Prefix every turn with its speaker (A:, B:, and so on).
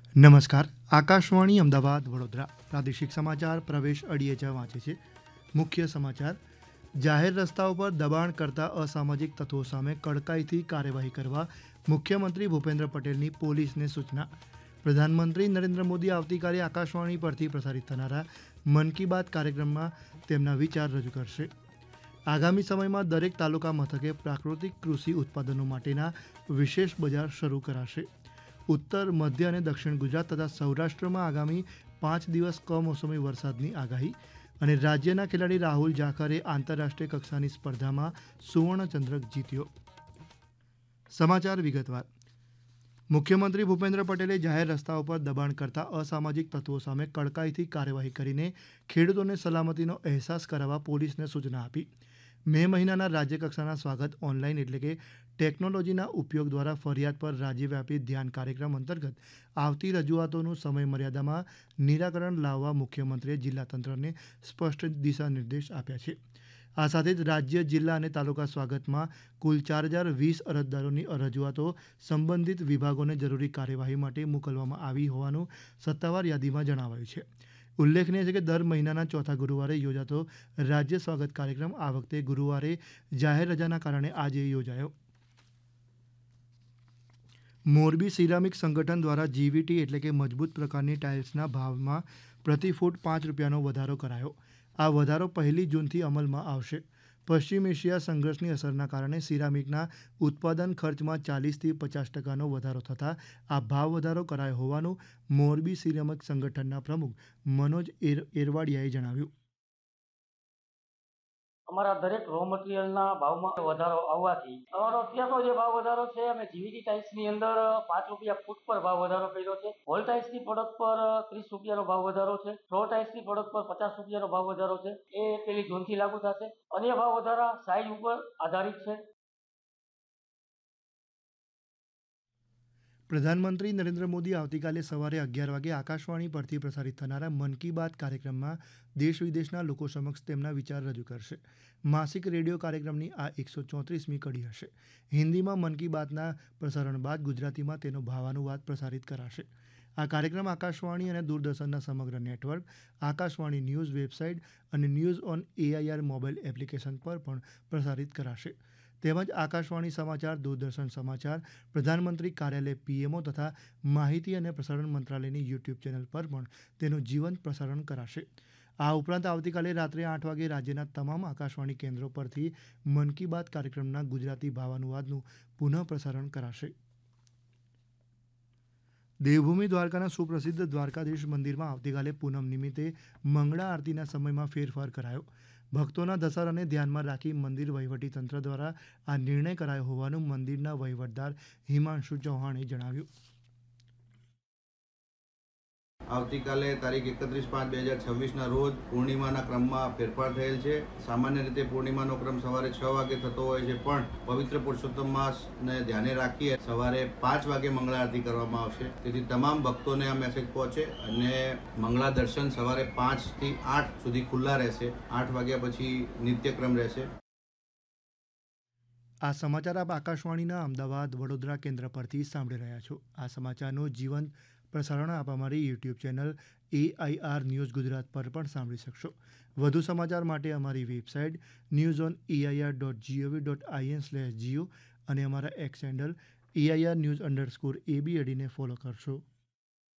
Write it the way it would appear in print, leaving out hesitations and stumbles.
A: નમસ્કાર. આકાશવાણી અમદાવાદ વડોદરા પ્રાદેશિક સમાચાર પ્રવેશ અડીએચા વાંચે છે. મુખ્ય સમાચાર: જાહેર રસ્તાઓ પર દબાણ કરતા અસામાજિક તત્વો સામે કડકાઈથી કાર્યવાહી કરવા મુખ્યમંત્રી ભૂપેન્દ્ર પટેલની પોલીસને સૂચના. પ્રધાનમંત્રી નરેન્દ્ર મોદી આવતીકાલે આકાશવાણી પરથી પ્રસારિત થનારા મન કી બાત કાર્યક્રમમાં તેમના વિચાર રજૂ કરશે. આગામી સમયમાં દરેક તાલુકા મથકે પ્રાકૃતિક કૃષિ ઉત્પાદનો માટેના વિશેષ બજાર શરૂ કરાશે. ઉત્તર, મધ્ય અને દક્ષિણ ગુજરાત તથા સૌરાષ્ટ્રમાં આગામી 5 દિવસ કમોસમી વરસાદની આગાહી. અને રાજ્યના ખેલાડી રાહુલ જાખરે આંતરરાષ્ટ્રીય કક્ષાની સ્પર્ધામાં સુવર્ણચંદ્રક જીત્યો. સમાચાર વિગતવાર. મુખ્યમંત્રી ભૂપેન્દ્ર પટેલે જાહેર રસ્તાઓ પર દબાણ કરતા અસામાજિક તત્વો સામે કડકાઈથી કાર્યવાહી કરીને ખેડૂતોને સલામતીનો અહેસાસ કરાવવા પોલીસને સૂચના આપી. મે મહિનાના રાજ્યકક્ષાના સ્વાગત ઓનલાઈન એટલે કે ટેકનોલોજીના ઉપયોગ દ્વારા ફરિયાદ પર રાજ્યવ્યાપી ધ્યાન કાર્યક્રમ અંતર્ગત આવતી રજૂઆતોનું સમયમર્યાદામાં નિરાકરણ લાવવા મુખ્યમંત્રીએ જિલ્લા તંત્રને સ્પષ્ટ દિશા નિર્દેશ આપ્યા છે. આ સાથે જ રાજ્ય, જિલ્લા અને તાલુકા સ્વાગતમાં કુલ 4020 અરજદારોની રજૂઆતો સંબંધિત વિભાગોને જરૂરી કાર્યવાહી માટે મોકલવામાં આવી હોવાનું સત્તાવાર યાદીમાં જણાવાયું છે. ઉલ્લેખનીય છે કે દર મહિનાના ચોથા ગુરુવારે યોજાતો રાજ્ય સ્વાગત કાર્યક્રમ આ વખતે ગુરુવારે જાહેર રજાના કારણે આજે યોજાયો. મોરબી સિરામિક સંગઠન દ્વારા જીવીટી એટલે કે મજબૂત પ્રકારની ટાઇલ્સના ભાવમાં પ્રતિ ફૂટ 5 રૂપિયાનો વધારો કરાયો. આ વધારો 1 જૂનથી અમલમાં આવશે. પશ્ચિમ એશિયા સંઘર્ષની અસરના કારણે સિરામિકના ઉત્પાદન ખર્ચમાં 40થી 50% વધારો થતાં આ ભાવ વધારો કરાયો હોવાનું મોરબી સિરામિક સંગઠનના પ્રમુખ મનોજ એરવાડિયાએ જણાવ્યું.
B: અમારા દરેક રો મટીરિયલના ભાવમાં વધારો આવવાથી અમારો અત્યારનો જે ભાવ વધારો છે અમે જીવીટી ટાઇલ્સની અંદર 5 રૂપિયા ફૂટ પર ભાવ વધારો કર્યો છે. હોલ ટાઇલ્સની પ્રોડક્ટ પર 30 રૂપિયાનો ભાવ વધારો છે. ફ્લોર ટાઇલ્સની પ્રોડક્ટ પર 50 રૂપિયાનો ભાવ વધારો છે. એ 1 જૂનથી લાગુ થશે. અન્ય ભાવ વધારા સાઇઝ ઉપર આધારિત છે.
A: પ્રધાનમંત્રી નરેન્દ્ર મોદી આવતીકાલે સવારે 11 વાગે આકાશવાણી પરથી પ્રસારિત થનારા મન કી બાત કાર્યક્રમમાં દેશ વિદેશના લોકો સમક્ષ તેમના વિચાર રજૂ કરશે. માસિક રેડિયો કાર્યક્રમની આ 134મી કડી હશે. હિન્દીમાં મન કી બાતના પ્રસારણ બાદ ગુજરાતીમાં તેનો ભાવાનુવાદ પ્રસારિત કરાશે. આ કાર્યક્રમ આકાશવાણી અને દૂરદર્શનના સમગ્ર નેટવર્ક, આકાશવાણી ન્યૂઝ વેબસાઇટ અને news on AIR mobile application પર પણ પ્રસારિત કરાશે. તેમજ આકાશવાણી સમાચાર, દૂરદર્શન સમાચાર, પ્રધાનમંત્રી કાર્યાલય પીએમઓ તથા માહિતી અને પ્રસારણ મંત્રાલયની યુટ્યુબ ચેનલ પર પણ તેનું જીવંત પ્રસારણ કરાશે. આ ઉપરાંત આવતીકાલે રાત્રે 8 વાગે રાજ્યના તમામ આકાશવાણી કેન્દ્રો પરથી મન કી બાત કાર્યક્રમના ગુજરાતી ભાવાનુવાદનું પુનઃ પ્રસારણ કરાશે. દેવભૂમિ દ્વારકાના સુપ્રસિદ્ધ દ્વારકાધીશ મંદિરમાં આવતીકાલે પૂનમ નિમિત્તે મંગળા આરતીના સમયમાં ફેરફાર કરાયો. ભક્તોના ધસારાને ધ્યાનમાં રાખી મંદિર વહીવટીતંત્ર દ્વારા આ નિર્ણય કરાયો હોવાનું મંદિરના વહીવટદાર હિમાંશુ ચૌહાણે જણાવ્યું.
C: આવતીકાલે તારીખ 31/5/2026ના રોજ પૂર્ણિમાના ક્રમમાં ફેરફાર થયેલ છે. સામાન્ય રીતે પૂર્ણિમાનો ક્રમ સવારે 6 વાગે થતો હોય છે, પણ પવિત્ર પુરુષોત્તમ માસને ધ્યાને રાખી સવારે 5 વાગે મંગળા આરતી કરવામાં આવશે. તેથી તમામ ભક્તોને આ મેસેજ પહોંચે અને મંગળા દર્શન સવારે 5 થી 8 સુધી ખુલ્લા રહેશે. 8 વાગ્યા પછી નિત્યક્રમ રહેશે.
A: આ સમાચાર આપ આકાશવાણીના અમદાવાદ વડોદરા કેન્દ્ર પરથી સાંભળી રહ્યા છો. આ સમાચારનું જીવંત પ્રસારણ આપ અમારી YouTube channel AIR news Gujarat પર પણ સાંભળી શકશો. વધુ સમાચાર માટે અમારી વેબસાઇટ news.eir.gov.in/geo અને અમારા એક્સ હેન્ડલ AIR News_ABAD ને ફોલો કરશો.